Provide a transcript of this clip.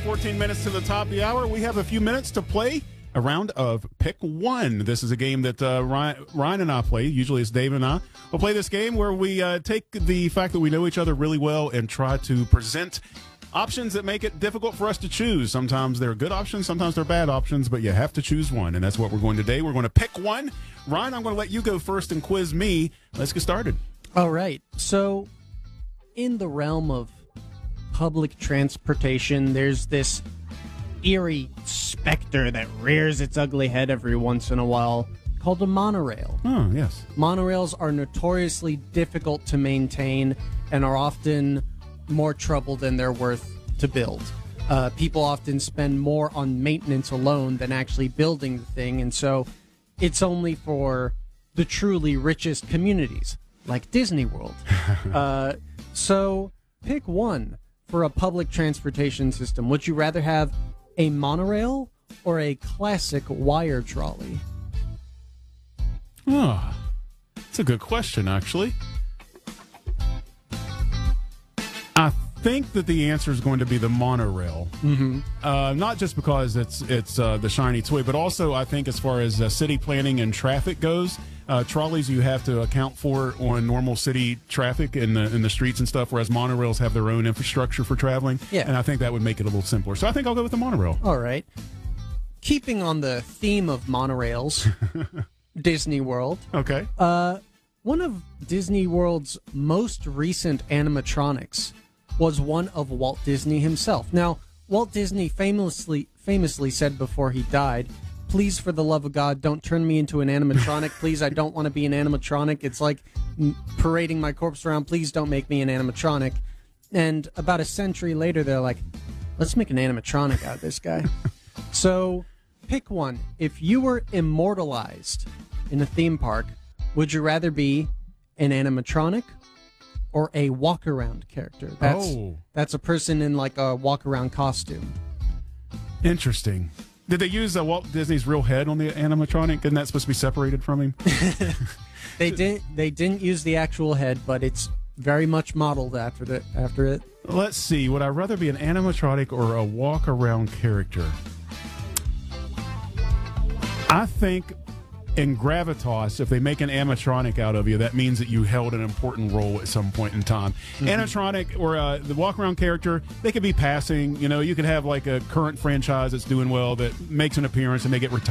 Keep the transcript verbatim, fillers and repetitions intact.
fourteen minutes to the top of the hour. We have a few minutes to play a round of Pick One. This is a game that uh, Ryan, Ryan and I play. Usually it's Dave and I. We'll play this game where we uh, take the fact that we know each other really well and try to present options that make it difficult for us to choose. Sometimes they're good options, sometimes they're bad options, but you have to choose one, and that's what we're going today. We're going to pick one. Ryan, I'm going to let you go first and quiz me. Let's get started. All right. So in the realm of public transportation, there's this eerie specter that rears its ugly head every once in a while called a monorail. Oh, yes. Monorails are notoriously difficult to maintain and are often more trouble than they're worth to build. Uh, people often spend more on maintenance alone than actually building the thing, and so it's only for the truly richest communities, like Disney World. uh, so pick one for a public transportation system. Would you rather have a monorail or a classic wire trolley? Oh, that's a good question, actually. I think that the answer is going to be the monorail. Mm-hmm. Uh, not just because it's it's uh, the shiny toy, but also I think as far as uh, city planning and traffic goes, uh, trolleys you have to account for on normal city traffic in the in the streets and stuff, whereas monorails have their own infrastructure for traveling. Yeah. And I think that would make it a little simpler. So I think I'll go with the monorail. All right. Keeping on the theme of monorails, Disney World. Okay. Uh, one of Disney World's most recent animatronics was one of Walt Disney himself. Now, Walt Disney famously famously said before he died, "Please, for the love of God, don't turn me into an animatronic. Please, I don't want to be an animatronic. It's like parading my corpse around. Please don't make me an animatronic." And about a century later, they're like, let's make an animatronic out of this guy. So, pick one. If you were immortalized in a theme park, would you rather be an animatronic or a walk-around character? That's, Oh. that's a person in like a walk-around costume. Interesting. Did they use uh, Walt Disney's real head on the animatronic? Isn't that supposed to be separated from him? They didn't. They didn't use the actual head, but it's very much modeled after the after it. Let's see. Would I rather be an animatronic or a walk-around character? I think in Gravitas, if they make an animatronic out of you, that means that you held an important role at some point in time. Mm-hmm. Animatronic or uh, the walk-around character, they could be passing. You know, you could have like a current franchise that's doing well that makes an appearance and they get retired.